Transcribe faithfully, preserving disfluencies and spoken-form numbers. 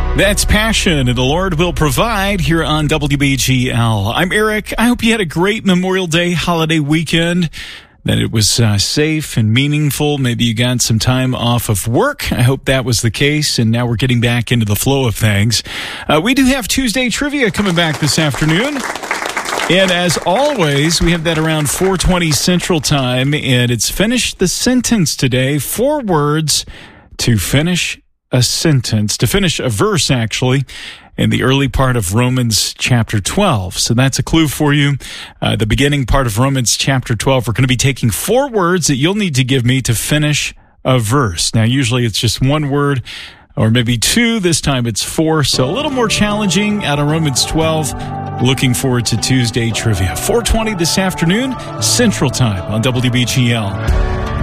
That's Passion, and the Lord will provide here on W B G L. I'm Eric. I hope you had a great Memorial Day holiday weekend, that it was uh, safe and meaningful. Maybe you got some time off of work. I hope that was the case, and now we're getting back into the flow of things. Uh, we do have Tuesday Trivia coming back this afternoon. And as always, we have that around four twenty Central Time, and it's Finish the Sentence today. Four words to finish a sentence, to finish a verse, actually, in the early part of Romans chapter twelve. So that's a clue for you. Uh, the beginning part of Romans chapter twelve, we're going to be taking four words that you'll need to give me to finish a verse. Now, usually it's just one word, or maybe two. This time it's four, so a little more challenging out of Romans twelve. Looking forward to Tuesday Trivia. four twenty this afternoon, Central Time on W B G L.